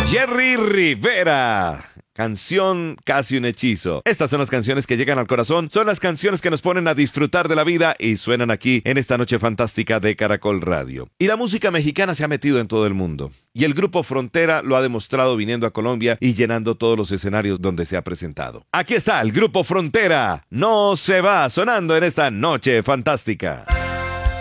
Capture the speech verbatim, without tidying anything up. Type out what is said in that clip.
Jerry Rivera. Canción Casi un hechizo. Estas son las canciones que llegan al corazón, son las canciones que nos ponen a disfrutar de la vida y suenan aquí en esta noche fantástica de Caracol Radio. Y la música mexicana se ha metido en todo el mundo. Y el grupo Frontera lo ha demostrado viniendo a Colombia y llenando todos los escenarios donde se ha presentado. Aquí está el grupo Frontera. No se va sonando en esta noche fantástica.